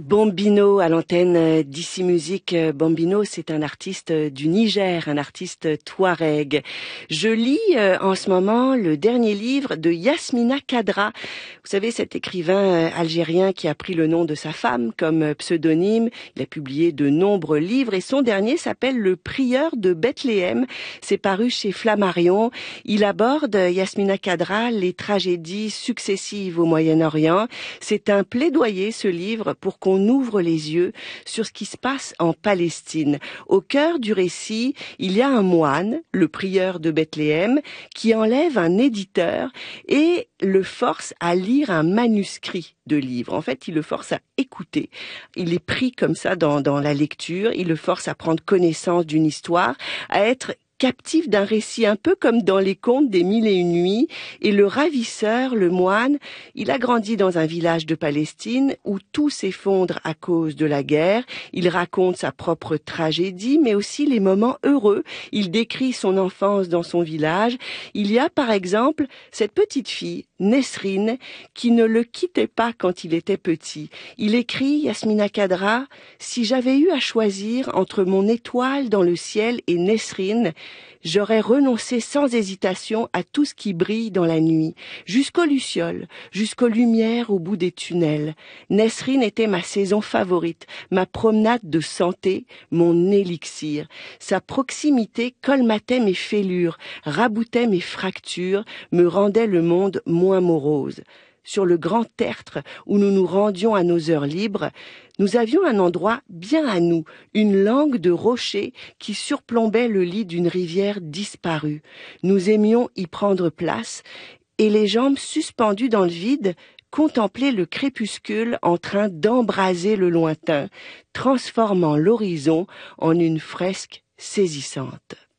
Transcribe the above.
Bambino à l'antenne d'Ici Musique. Bambino, c'est un artiste du Niger, un artiste touareg. Je lis en ce moment le dernier livre de Yasmina Khadra. Vous savez, cet écrivain algérien qui a pris le nom de sa femme comme pseudonyme. Il a publié de nombreux livres et son dernier s'appelle Le Prieur de Bethléem. C'est paru chez Flammarion. Il aborde, Yasmina Khadra, les tragédies successives au Moyen-Orient. C'est un plaidoyer, ce livre, pour qu'on ouvre les yeux sur ce qui se passe en Palestine. Au cœur du récit, il y a un moine, le prieur de Bethléem, qui enlève un éditeur et le force à lire un manuscrit de livre. En fait, il le force à écouter. Il est pris comme ça dans la lecture, il le force à prendre connaissance d'une histoire, à être captif d'un récit, un peu comme dans les contes des Mille et une nuits. Et le ravisseur, le moine, il a grandi dans un village de Palestine où tout s'effondre à cause de la guerre. Il raconte sa propre tragédie, mais aussi les moments heureux. Il décrit son enfance dans son village. Il y a par exemple cette petite fille, Nesrine, qui ne le quittait pas quand il était petit. Il écrit, Yasmina Khadra, « Si j'avais eu à choisir entre mon étoile dans le ciel et Nesrine, j'aurais renoncé sans hésitation à tout ce qui brille dans la nuit, jusqu'aux lucioles, jusqu'aux lumières au bout des tunnels. Nesrine était ma saison favorite, ma promenade de santé, mon élixir. Sa proximité colmatait mes fêlures, raboutait mes fractures, me rendait le monde moins morose. » Sur le grand tertre où nous nous rendions à nos heures libres, nous avions un endroit bien à nous, une langue de rocher qui surplombait le lit d'une rivière disparue. Nous aimions y prendre place et les jambes suspendues dans le vide, contempler le crépuscule en train d'embraser le lointain, transformant l'horizon en une fresque saisissante.